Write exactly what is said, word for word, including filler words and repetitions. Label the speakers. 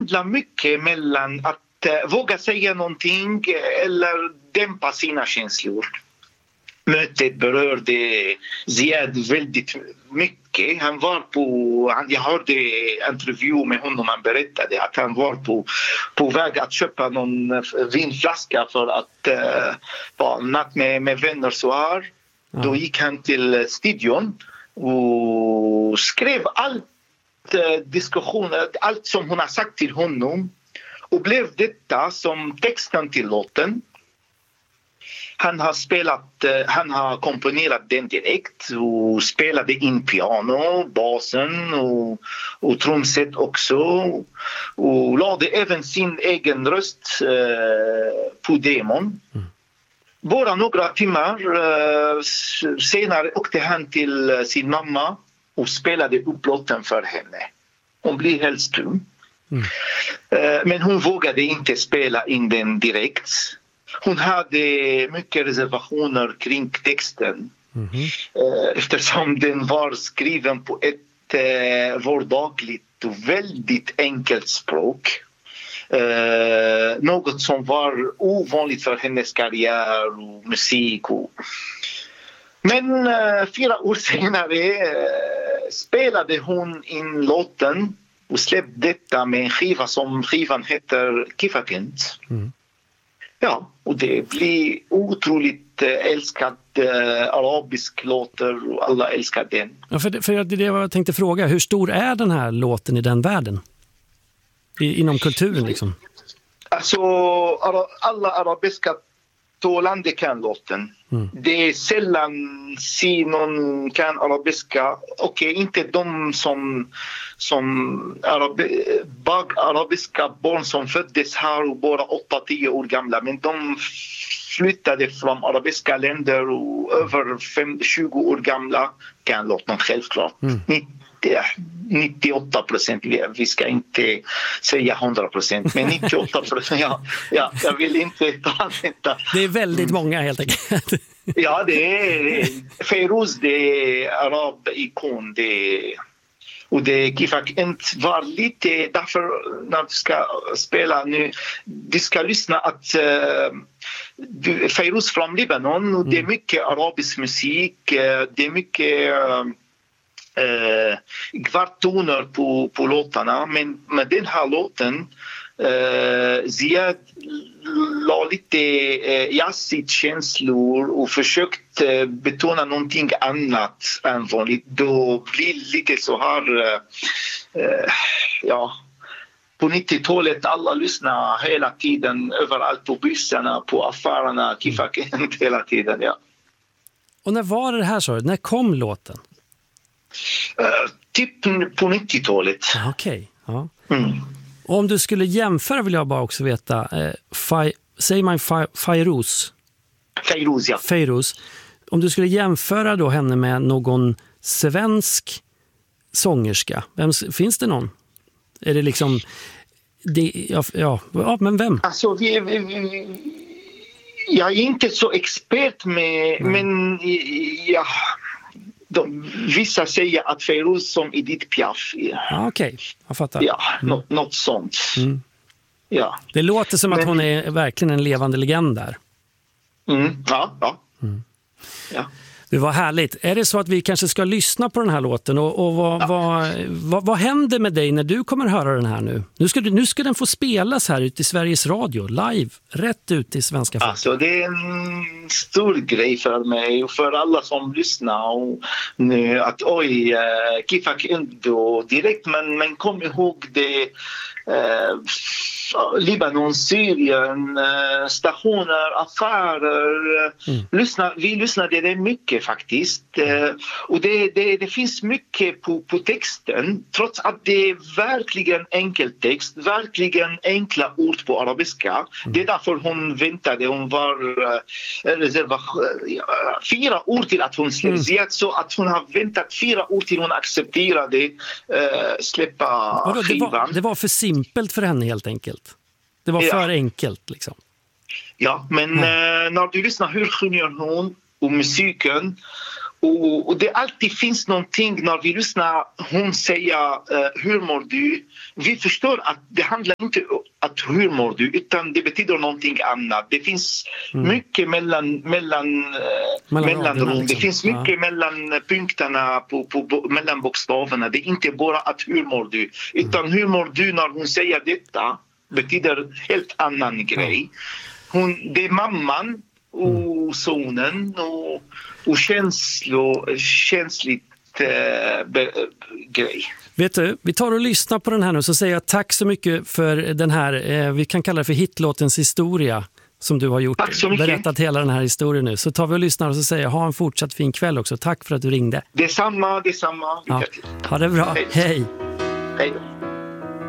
Speaker 1: pendlar mycket mellan att uh, våga säga någonting eller dämpa sina känslor. Mötet berörde Ziad väldigt mycket. Han var på, han, jag hörde intervju med honom, han berättade att han var på, på väg att köpa någon vinflaska för att uh, vara natt med, med vänner så här. Ja. Då gick han till studion och skrev allt uh, diskussioner, allt som hon har sagt till honom och blev detta som texten till låten. Han har spelat, han har komponerat den direkt och spelade in piano, basen och, och trumset också. Och lade även sin egen röst eh, på demon. Mm. Bara några timmar eh, senare åkte han till sin mamma och spelade upp låten för henne. Hon blev helt stum. Mm. Eh, men hon vågade inte spela in den direkt. Hon hade mycket reservationer kring texten. Mm-hmm. Eftersom den var skriven på ett eh, vardagligt och väldigt enkelt språk. Eh, något som var ovanligt för hennes karriär och musik. Och... Men eh, fyra år senare eh, spelade hon in låten och släppte detta med en skiva som skivan heter Kifakent. Mm. Ja, och det blir otroligt älskad eh, arabisk låtar och alla älskar den.
Speaker 2: Ja, för det, för det jag tänkte fråga, hur stor är den här låten i den världen? I, inom kulturen liksom?
Speaker 1: Alltså, alla arabiska talande kan låten. Mm. Det är sällan se någon kan arabiska. Okej, okay, inte de som, som arabi, bag, arabiska barn som föddes här och bara åtta till tio år gamla. Men de flyttade från arabiska länder och över fem, tjugo år gamla kan låten självklart. Mm. nittioåtta procent, vi ska inte säga hundra procent, men nittioåtta procent, ja, ja, jag vill inte ta detta.
Speaker 2: Det är väldigt många helt enkelt.
Speaker 1: Ja, det är Feiruz, det är arab-ikon, det är, och det Kifakent var lite, därför när du ska spela nu, du ska lyssna att uh, Feiruz från Libanon, och det är mycket arabisk musik, det är mycket uh, Uh, kvartoner på, på låtarna, men med den här låten uh, Ziad la lite uh, jazzigt känslor och försökt uh, betona någonting annat än vanligt. Då blir lite så här uh, uh, ja, på nittiotalet alla lyssnar hela tiden överallt på bussarna, på affärerna, Kifakent hela tiden, ja.
Speaker 2: Och när var det här så? När kom låten?
Speaker 1: Uh, typ på nittiotalet.
Speaker 2: Okej, okay. Ja.
Speaker 1: Mm.
Speaker 2: Och om du skulle jämföra vill jag bara också veta, eh, Fai, säger man Fai, Feiruz?
Speaker 1: Feiruz, ja.
Speaker 2: Feiruz. Om du skulle jämföra då henne med någon svensk sångerska, vem, finns det någon? Är det liksom, det, ja, ja, ja, men vem?
Speaker 1: Alltså, vi, vi, vi, jag är inte så expert med, mm. men ja... De, vissa säger att Feiruz som Edith Piaf. Ja.
Speaker 2: Ah, okej, okay. Jag fattar.
Speaker 1: Ja, mm. något, något sånt. Mm. Ja.
Speaker 2: Det låter som Men... att hon är verkligen en levande legend där.
Speaker 1: Mm. Ja, ja. Mm. Ja.
Speaker 2: Det var härligt. Är det så att vi kanske ska lyssna på den här låten? Och, och vad, ja. vad, vad, vad händer med dig när du kommer höra den här nu? Nu ska, du, nu ska den få spelas här ute i Sveriges Radio, live, rätt ut till svenska folk.
Speaker 1: Alltså, det är en stor grej för mig och för alla som lyssnar. Och nu, att oj, uh, Kifakent direkt, men, men kom ihåg det. Uh, Libanon, Syrien, uh, stationer, affärer. Mm. Lyssna, vi lyssnade det mycket faktiskt. Uh, och det, det, det finns mycket på, på texten, trots att det är verkligen enkel text, verkligen enkla ord på arabiska. Mm. Det är därför hon väntade, hon var uh, reservation, uh, fyra år till att hon släppte, mm. så att hon har väntat fyra år till hon accepterade uh, släppa
Speaker 2: Vadå,
Speaker 1: skivan.
Speaker 2: Det var, det var för simpelt för henne helt enkelt. Det var för ja. enkelt liksom.
Speaker 1: Ja, men mm. uh, när du lyssnar hur sjunger hon och musiken Och, och det alltid finns någonting när vi lyssnar. Hon säger uh, hur mår du? Vi förstår att det handlar inte om att hur mår du, utan det betyder någonting annat. Det finns mm. mycket mellan, mellan, uh, mellan, mellan rum. Liksom. Det finns mycket ja. mellan punkterna, på, på, på, mellan bokstäverna. Det är inte bara att hur mår du, utan mm. hur mår du när hon säger detta betyder helt annan grej. Hon, det är mamman och sonen och, och känslo, känsligt äh, be, grej.
Speaker 2: Vet du, vi tar och lyssnar på den här nu, så säger jag tack så mycket för den här, eh, vi kan kalla det för hitlåtens historia som du har gjort.
Speaker 1: Tack så mycket.
Speaker 2: Berättat hela den här historien nu. Så tar vi och lyssnar och så säger jag, ha en fortsatt fin kväll också. Tack för att du ringde.
Speaker 1: Detsamma, detsamma.
Speaker 2: Ja, ha det bra. Hej.
Speaker 1: Hej då.